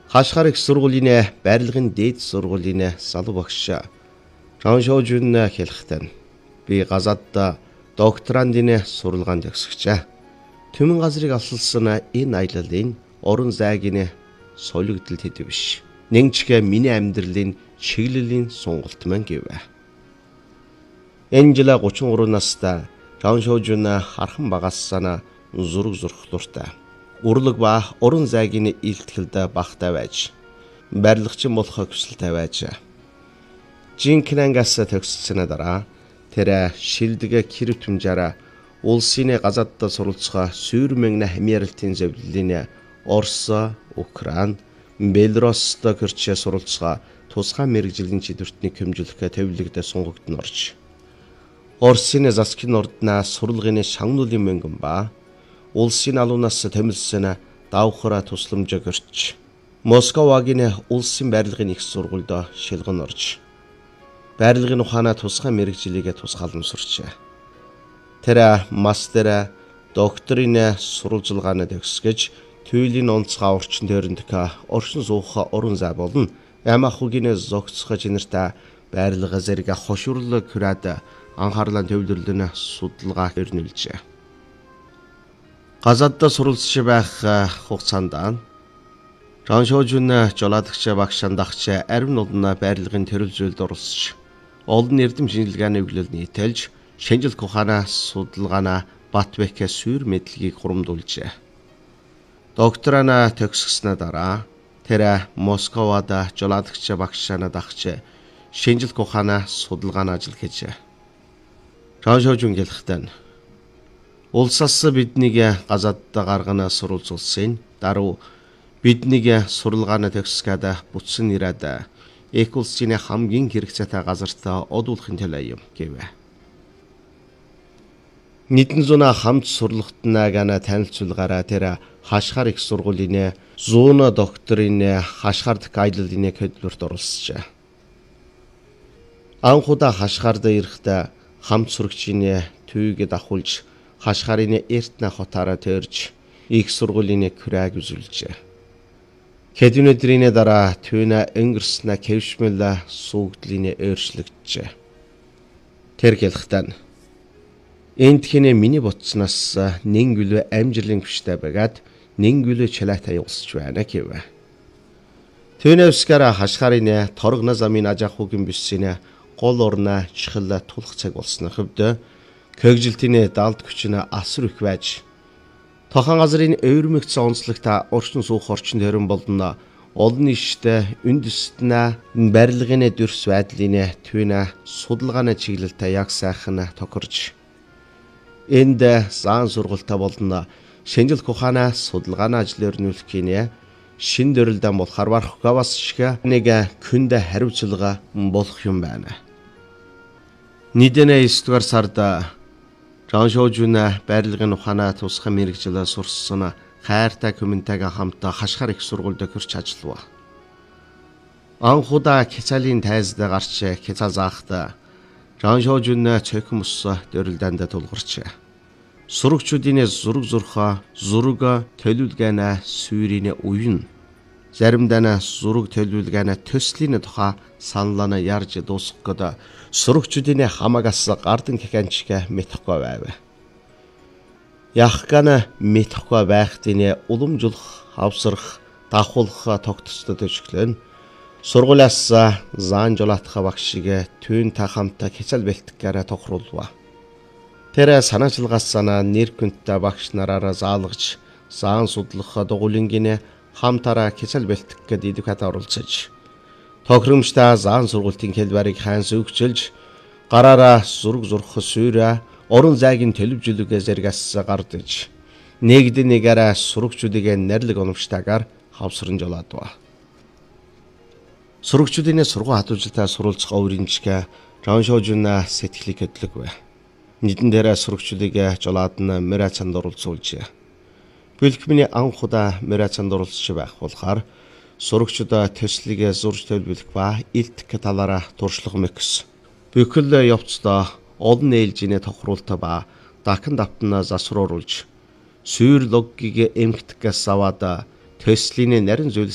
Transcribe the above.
Хашгар их сургуулийн барилгын дээд сургуулийн залуу багш Жан Шоужун хэлэхдээ би газадда докторантын суралгаанд төгсгчээ. Түмэн газрыг авсалсан энэ аяллын орон зайгийн солигдол хэд биш. Нэгчгээ миний амьдралын чиглэлийн сонголт маань гэвэ. Энэ жил 33 настай Жан Шоужун хархан багассана зураг зурхлууртай. Урлаг ба орон зайгийн илтгэлд багтай байж, барилгачин болох хүсэлтэй байж. Жинкнангаас төгссөн дараа тэр шилдэг кирвтэмжаараа улсын газадд суралцах сүйрмэн хамааралтын зөвлөлийн Орос, Украин, Белоруст гэрч суралцах тусгай мэрэгжлийн чиглэлтний хэмжүүлэх төвлөгд сонгогдсон орж. Оросын заскын орднаа сурлагын шагнуулын мөнгөн ба улсын алуунаас томилсон давхар тусламж гэрч. Московагийн улсын барилгын их сургуульд шилгэн орж. Барилгын ухаанаа тусгай мэрэгжлийг тусгаалмсарчээ. Тэр мастер докторийн сурвалжлагаанд төгсгөж туйлын онцгой орчин тойрондох оршин суух орон зай болон ямахугийн зогцох чинэртэй барилга зэрэг хошуурлаг хүрээд анхаарлаа төвлөрлөн судалгаа өрнүүлжээ. Газадд суралцж байх хугацаанд Жан Шоужун жолоодогч багш дагч арвин олон барилгын төрөл зүйлд оролцож олон эрдэм шинжилгээний өглөөл нийтэлж шинжилх ухаанаа судалгаанаа Батбек сүйр мэдлэгийг хурамдуулжээ. Докторана төгсгснээ дараа тэр Московад жолоодогч багш дагч шинжилх ухаанаа судалгааны ажил хийжээ. Жан Шоужун хэлэхдээ улсаас биднийг газадд гаргана сурвалжуулсан. Даруй биднийг суралгааны төгсгөөд бүтсэн ирээд их улсын хамгийн хэрэгцээтэй газарт одуулахын төлөө юм гэвэ. Нийтэн зуна хамт сурлагтнаа гана танилцуулгаараа тэр хашгар их сургуулийн 100 докторийн хашгардх аяллын хөтөлбөрт оролцжээ. Анхудаа хашгард ирэхдээ хамт сурагчийн төвийг давхулж хашгарын эртнэ хотаараа төрж их сургуулийн күрэг үзүүлжээ. Хэдэн өдрийн дараа түүнэ өнгөрснө кэвшмэл суугдлын өөрчлөгдөжээ. Тэр хэлэхдээ энд хинэ миний ботсноос нэнгүл амжилын хүчтэй байгаад нэнгүл чалаатай явуулж байна гэвэ. Түүнэ өскара хашгарын торгно замын ажахугийн бүссийн гол орна чихэл тулах цаг болсон хөвдө көгжилтийн далд хүч нь асар их байж тохон газрын өвөрмөгц онцлогта орчин суух орчин төрөн болно олон иштэй үндэстнэ барилгын дөрс байдлын түүнэ судалгааны чиглэлтэй яг сайхан тохирж энд заан сургалтай болно шинжилх ухаанаа судалгааны ажил өрнүүлэхийн шин дөрөлдөн болохоор Варховгавас шиг нэг күнд хариуцлага болох юм байна. Нийтнээ 9 дугаар сард Жан Шоужун барилгын ухаанаа тусгай мэрэгжил сурсан хайртай комментагийн хамт хашгар их сургуульд хөрч ажиллав. Анхудаа Кицалийн тайзд гарч Кицаа заахта Жан Шоужун цохимос дөрөлдөнд тулгарч сурагчдын зураг зурхаа зураг төлөвлөгөөнө сүйрийн уян заримдаа зураг төлөвлөгөөнө төслийн тухай саналаа ярьж дуусгах гээд сурагчдын хамаагаас гардан гиханчиг мэдэхгүй байв. Яхгана мэдэхгүй байхдын уламжлах, авсрах, давхуулах тогтцоод өчглөн сургуулиас заан жолоотох багшиг түүн та хамтаа хичээл бэлтгэхээр тохируулва. Тэр санаачлагаас санаа нэр хүндтэй багш нараараа заалгаж заан судлах дугуулингийн хамтараа хичээл бэлтгэх гээд идэвхтэй оролцож тохиромжтой заан сургуулийн хэлбэрийг хайнс өгчилж гараараа зураг зурх сүйрэ орон зайгийн төлөвлөлөгөө зэрэгс гардаж нэгд нэгээрээ сурагчдыг нэрлэг оновчтойгоор хавсран жолоодва. Сурагчдын сургууль хадгалтай суралцах өөрийнчгээ Жан Шоужун сэтгэлийг хөдлөгвэ. Нийтэн дээр сурагчдыг жолоодно мэрацанд оролцуулжээ. Бэлтгэмний анхудаа мэрацанд оролцож байх болохоор сурагчид төслийг зурж төлөвлөх ба илтгэх талаараа туршлага мэгс. Бүхэл явцдаа олон ээлжийн тохируултаа ба дахин давтан засвар оруулж сүйр логгийг эмгтгэхээс аваад төслийн нарийн зүйл